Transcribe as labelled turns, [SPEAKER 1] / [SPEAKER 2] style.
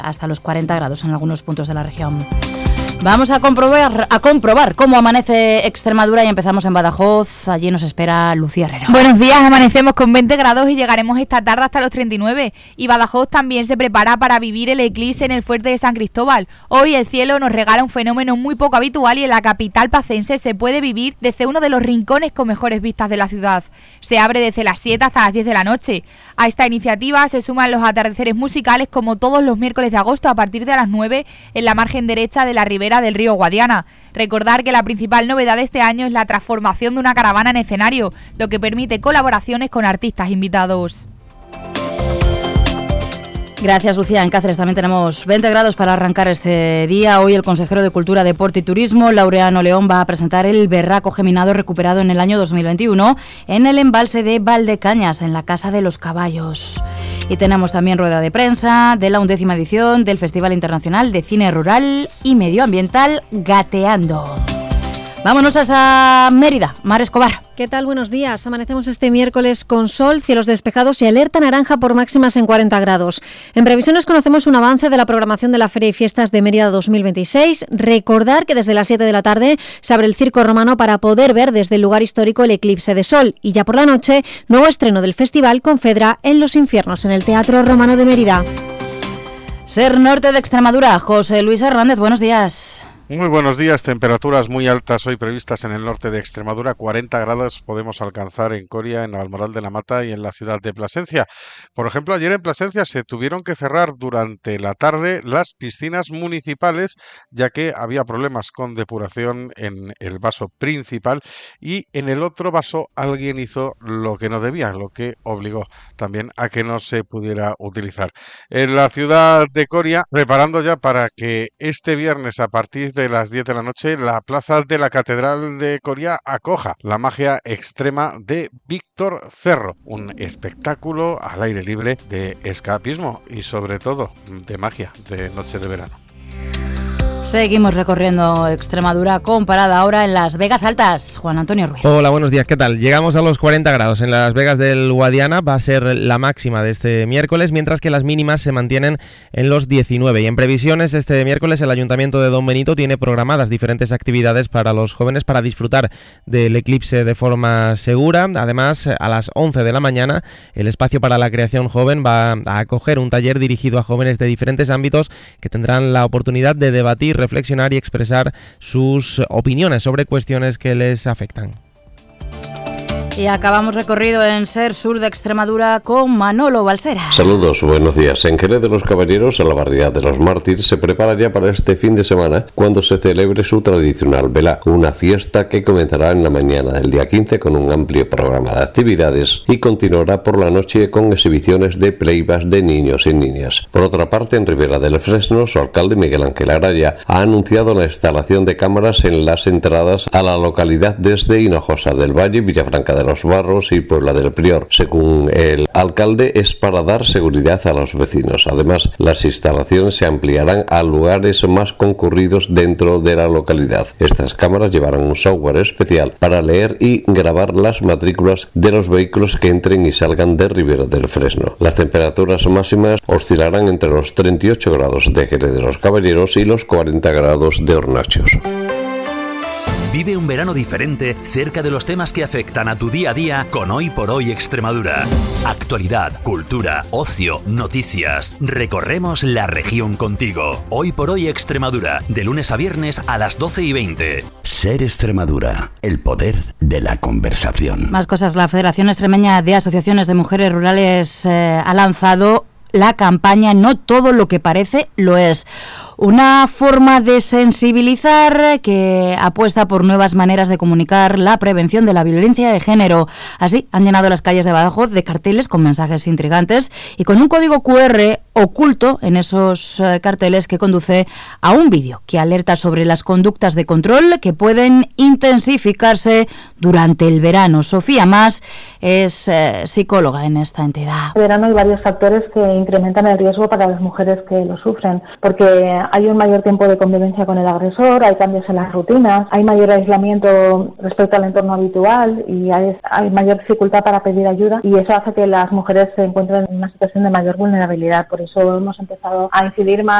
[SPEAKER 1] hasta los 40 grados en algunos puntos de la región. Vamos a comprobar cómo amanece Extremadura y empezamos en Badajoz. Allí nos espera Lucía Herrero.
[SPEAKER 2] Buenos días, amanecemos con 20 grados y llegaremos esta tarde hasta los 39. Y Badajoz también se prepara para vivir el eclipse en el fuerte de San Cristóbal. Hoy el cielo nos regala un fenómeno muy poco habitual y en la capital pacense se puede vivir desde uno de los rincones con mejores vistas de la ciudad. Se abre desde las 7 hasta las 10 de la noche. A esta iniciativa se suman los atardeceres musicales como todos los miércoles de agosto a partir de las 9 en la margen derecha de la ribera del río Guadiana. Recordar que la principal novedad de este año es la transformación de una caravana en escenario, lo que permite colaboraciones con artistas invitados.
[SPEAKER 1] Gracias, Lucía. En Cáceres también tenemos 20 grados para arrancar este día. Hoy el consejero de Cultura, Deporte y Turismo, Laureano León, va a presentar el berraco geminado recuperado en el año 2021 en el embalse de Valdecañas, en la Casa de los Caballos. Y tenemos también rueda de prensa de la 11ª edición del Festival Internacional de Cine Rural y Medioambiental Gateando. Vámonos hasta Mérida. Mar Escobar.
[SPEAKER 3] ¿Qué tal? Buenos días. Amanecemos este miércoles con sol, cielos despejados y alerta naranja por máximas en 40 grados. En previsiones conocemos un avance de la programación de la Feria y Fiestas de Mérida 2026. Recordar que desde las 7 de la tarde se abre el Circo Romano para poder ver desde el lugar histórico el eclipse de sol. Y ya por la noche, nuevo estreno del festival con Fedra en Los Infiernos, en el Teatro Romano de Mérida.
[SPEAKER 1] Ser Norte de Extremadura. José Luis Hernández, buenos días.
[SPEAKER 4] Muy buenos días, temperaturas muy altas hoy previstas en el norte de Extremadura, 40 grados podemos alcanzar en Coria, en Almoral de la Mata y en la ciudad de Plasencia. Por ejemplo, ayer en Plasencia se tuvieron que cerrar durante la tarde las piscinas municipales, ya que había problemas con depuración en el vaso principal y en el otro vaso alguien hizo lo que no debía, lo que obligó también a que no se pudiera utilizar. En la ciudad de Coria, preparando ya para que este viernes a partir de las 10 de la noche la plaza de la Catedral de Coria acoja la magia extrema de Víctor Cerro, un espectáculo al aire libre de escapismo y sobre todo de magia de noche de verano.
[SPEAKER 1] Seguimos recorriendo Extremadura con parada ahora en Las Vegas Altas. Juan Antonio Ruiz.
[SPEAKER 5] Hola, buenos días, ¿qué tal? Llegamos a los 40 grados en Las Vegas del Guadiana, va a ser la máxima de este miércoles, mientras que las mínimas se mantienen en los 19. Y en previsiones, este miércoles el Ayuntamiento de Don Benito tiene programadas diferentes actividades para los jóvenes para disfrutar del eclipse de forma segura. Además, a las 11 de la mañana, el Espacio para la Creación Joven va a acoger un taller dirigido a jóvenes de diferentes ámbitos que tendrán la oportunidad de debatir, reflexionar y expresar sus opiniones sobre cuestiones que les afectan.
[SPEAKER 1] Y acabamos recorrido en Ser Sur de Extremadura con Manolo Balsera.
[SPEAKER 6] Saludos, buenos días. En Jerez de los Caballeros, a la barriada de los Mártires, se prepara ya para este fin de semana cuando se celebre su tradicional velá, una fiesta que comenzará en la mañana del día 15 con un amplio programa de actividades y continuará por la noche con exhibiciones de playbacks de niños y niñas. Por otra parte, en Ribera del Fresno, su alcalde Miguel Ángel Araya ha anunciado la instalación de cámaras en las entradas a la localidad desde Hinojosa del Valle, Villafranca de los Barros y Puebla del Prior. Según el alcalde, es para dar seguridad a los vecinos. Además, las instalaciones se ampliarán a lugares más concurridos dentro de la localidad. Estas cámaras llevarán un software especial para leer y grabar las matrículas de los vehículos que entren y salgan de Ribera del Fresno. Las temperaturas máximas oscilarán entre los 38 grados de Jerez de los Caballeros y los 40 grados de Hornachos.
[SPEAKER 7] Vive un verano diferente cerca de los temas que afectan a tu día a día con Hoy por Hoy Extremadura. Actualidad, cultura, ocio, noticias. Recorremos la región contigo. Hoy por Hoy Extremadura, de lunes a viernes a las 12:20.
[SPEAKER 8] Ser Extremadura, el poder de la conversación.
[SPEAKER 1] Más cosas. La Federación Extremeña de Asociaciones de Mujeres Rurales ha lanzado la campaña No todo lo que parece lo es. Una forma de sensibilizar que apuesta por nuevas maneras de comunicar la prevención de la violencia de género. Así han llenado las calles de Badajoz de carteles con mensajes intrigantes y con un código QR oculto en esos carteles que conduce a un vídeo que alerta sobre las conductas de control que pueden intensificarse durante el verano. Sofía Mas es psicóloga en esta entidad.
[SPEAKER 9] En verano hay varios factores que incrementan el riesgo para las mujeres que lo sufren, porque hay un mayor tiempo de convivencia con el agresor, hay cambios en las rutinas, hay mayor aislamiento respecto al entorno habitual y hay mayor dificultad para pedir ayuda, y eso hace que las mujeres se encuentren en una situación de mayor vulnerabilidad. Por eso hemos empezado a incidir más